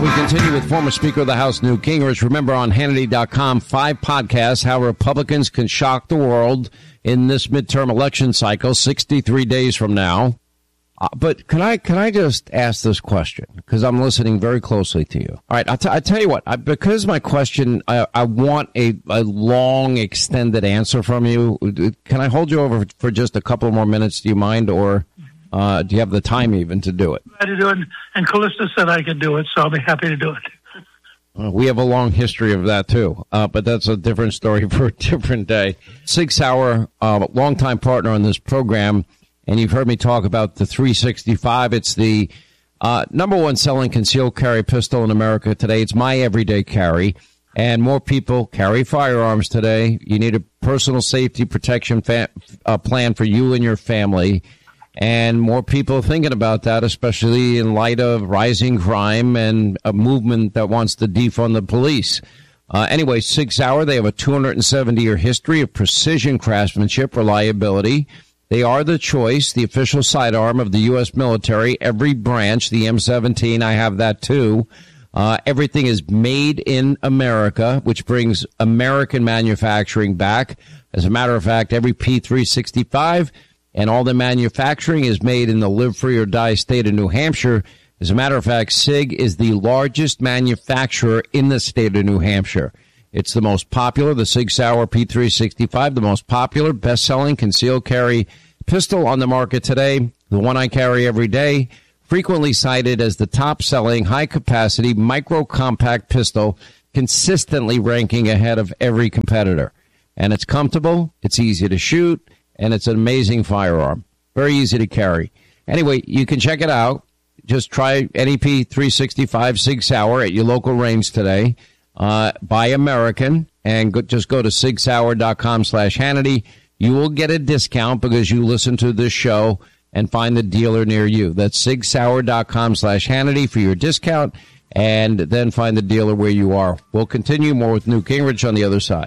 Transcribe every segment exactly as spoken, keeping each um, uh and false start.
And we continue with former Speaker of the House, Newt Gingrich. Remember on Hannity dot com, five podcasts, how Republicans can shock the world in this midterm election cycle, sixty-three days from now. Uh, but can I can I just ask this question? Because I'm listening very closely to you. All right, I'll, t- I'll tell you what. I, because my question, I, I want a, a long, extended answer from you. Can I hold you over for just a couple more minutes? Do you mind? Or uh, do you have the time even to do it? To do it, and Callista said I could do it, so I'll be happy to do it. Uh, we have a long history of that, too, uh, but that's a different story for a different day. Sig Sauer, uh, longtime partner on this program, and you've heard me talk about the three sixty-five. It's the uh, number one selling concealed carry pistol in America today. It's my everyday carry, and more people carry firearms today. You need a personal safety protection fa- uh, plan for you and your family. And more people are thinking about that, especially in light of rising crime and a movement that wants to defund the police. Uh, anyway, Sig Sauer, they have a two hundred seventy year history of precision craftsmanship, reliability. They are the choice, the official sidearm of the U S military, every branch, the M seventeen, I have that too. Uh, everything is made in America, which brings American manufacturing back. As a matter of fact, every P three sixty-five and all the manufacturing is made in the live free or die state of New Hampshire. As a matter of fact, SIG is the largest manufacturer in the state of New Hampshire. It's the most popular, the Sig Sauer P three sixty-five, the most popular, best-selling concealed carry pistol on the market today, the one I carry every day, frequently cited as the top-selling, high-capacity, micro-compact pistol, consistently ranking ahead of every competitor. And it's comfortable, it's easy to shoot, and it's an amazing firearm. Very easy to carry. Anyway, you can check it out. Just try N E P three sixty-five Sig Sauer at your local range today. Uh, buy American, and go, just go to sig sauer dot com slash Hannity. You will get a discount because you listen to this show and find the dealer near you. That's sig sauer dot com slash Hannity for your discount, and then find the dealer where you are. We'll continue more with Newt Gingrich on the other side.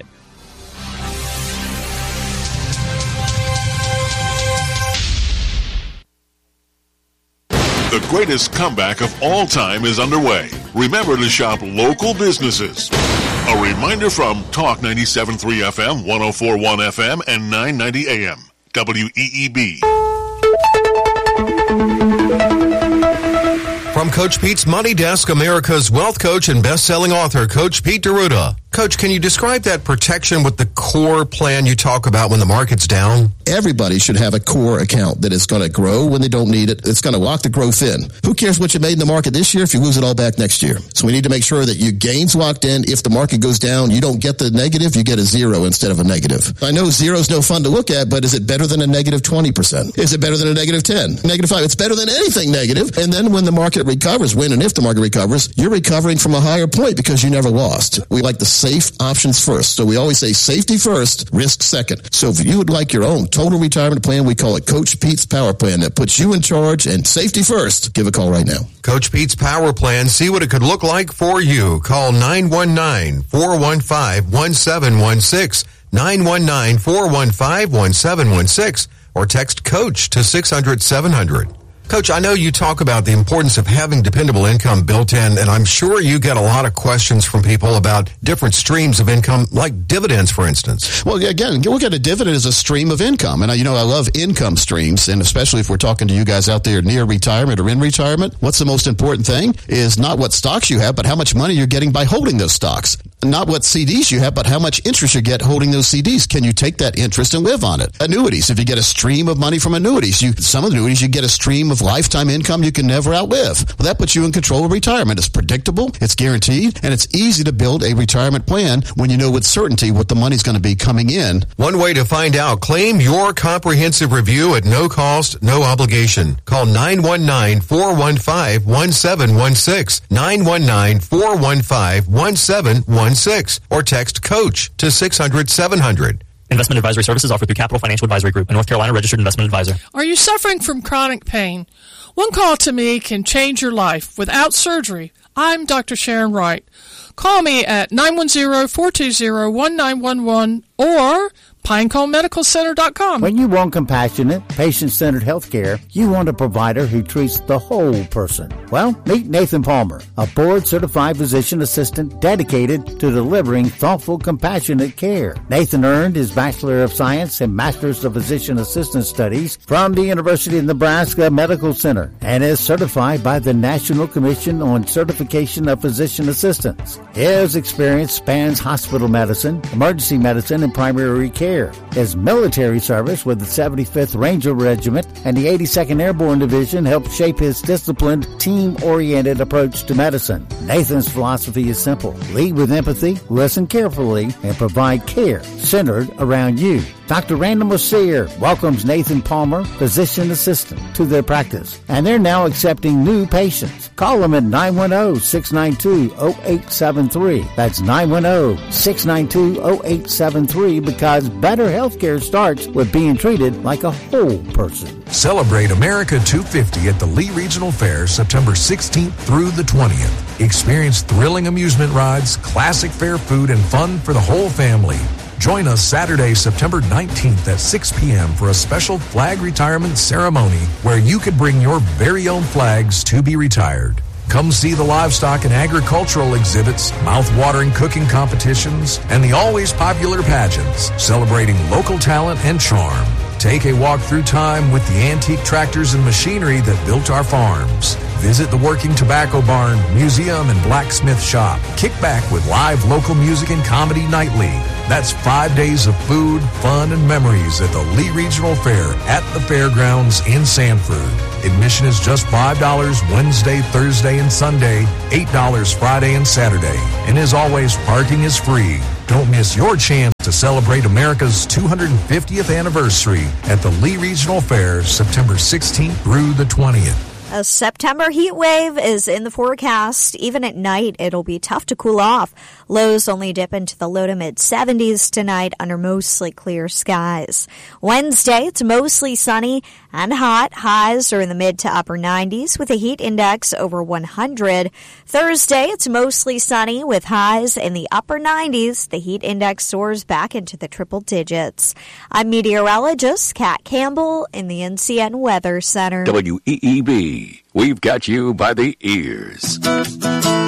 The greatest comeback of all time is underway. Remember to shop local businesses. A reminder from Talk ninety-seven point three F M, one oh four point one F M, and nine ninety A M. W E E B. From Coach Pete's Money Desk, America's wealth coach and best-selling author, Coach Pete D'Arruda. Coach, can you describe that protection with the core plan you talk about when the market's down? Everybody should have a core account that is going to grow when they don't need it. It's going to lock the growth in. Who cares what you made in the market this year if you lose it all back next year? So we need to make sure that your gains locked in. If the market goes down, you don't get the negative, you get a zero instead of a negative. I know zero's no fun to look at, but is it better than a negative twenty percent? Is it better than a negative ten? Negative five? It's better than anything negative. And then when the market recovers, when and if the market recovers, you're recovering from a higher point because you never lost. We like the safe options first. So we always say safety first, risk second. So if you would like your own total retirement plan, we call it Coach Pete's Power Plan that puts you in charge and safety first. Give a call right now. Coach Pete's Power Plan. See what it could look like for you. Call nine one nine, four one five, one seven one six, nine one nine, four one five, one seven one six, or text COACH to six hundred, seven hundred. Coach, I know you talk about the importance of having dependable income built in, and I'm sure you get a lot of questions from people about different streams of income, like dividends, for instance. Well, again, look at a dividend as a stream of income. And, I, you know, I love income streams, and especially if we're talking to you guys out there near retirement or in retirement, what's the most important thing is not what stocks you have, but how much money you're getting by holding those stocks. Not what C Ds you have, but how much interest you get holding those C Ds. Can you take that interest and live on it? Annuities. If you get a stream of money from annuities, you some annuities, you get a stream of lifetime income you can never outlive. Well, that puts you in control of retirement. It's predictable, it's guaranteed, and it's easy to build a retirement plan when you know with certainty what the money's going to be coming in. One way to find out, claim your comprehensive review at no cost, no obligation. Call nine one nine, four one five, one seven one six, nine one nine, four one five, one seven one six, or text COACH to six hundred, seven hundred. Investment advisory services offered through Capital Financial Advisory Group, a North Carolina registered investment advisor. Are you suffering from chronic pain? One call to me can change your life without surgery. I'm Doctor Sharon Wright. Call me at nine one zero, four two zero, one nine one one or pinecone medical center dot com. When you want compassionate, patient-centered health care, you want a provider who treats the whole person. Well, meet Nathan Palmer, a board-certified physician assistant dedicated to delivering thoughtful, compassionate care. Nathan earned his Bachelor of Science and Master's of Physician Assistant Studies from the University of Nebraska Medical Center and is certified by the National Commission on Certification of Physician Assistants. His experience spans hospital medicine, emergency medicine, and primary care. His military service with the seventy-fifth Ranger Regiment and the eighty-second Airborne Division helped shape his disciplined, team-oriented approach to medicine. Nathan's philosophy is simple. Lead with empathy, listen carefully, and provide care centered around you. Doctor Randall Mercier welcomes Nathan Palmer, physician assistant, to their practice, and they're now accepting new patients. Call them at nine one zero, six nine two, zero eight seven three. That's nine one zero, six nine two, zero eight seven three because better health care starts with being treated like a whole person. Celebrate America two fifty at the Lee Regional Fair September sixteenth through the twentieth. Experience thrilling amusement rides, classic fair food, and fun for the whole family. Join us Saturday, September nineteenth at six p.m. for a special flag retirement ceremony where you could bring your very own flags to be retired. Come see the livestock and agricultural exhibits, mouth-watering cooking competitions, and the always popular pageants celebrating local talent and charm. Take a walk through time with the antique tractors and machinery that built our farms. Visit the Working Tobacco Barn, Museum, and Blacksmith Shop. Kick back with live local music and comedy nightly. That's five days of food, fun, and memories at the Lee Regional Fair at the fairgrounds in Sanford. Admission is just five dollars Wednesday, Thursday, and Sunday, eight dollars Friday and Saturday. And as always, parking is free. Don't miss your chance to celebrate America's two hundred fiftieth anniversary at the Lee Regional Fair, September sixteenth through the twentieth. A September heat wave is in the forecast. Even at night, it'll be tough to cool off. Lows only dip into the low to mid seventies tonight under mostly clear skies. Wednesday, it's mostly sunny and hot. Highs are in the mid to upper nineties with a heat index over one hundred. Thursday, it's mostly sunny with highs in the upper nineties. The heat index soars back into the triple digits. I'm meteorologist Kat Campbell in the N C N Weather Center. W E E B. We've got you by the ears.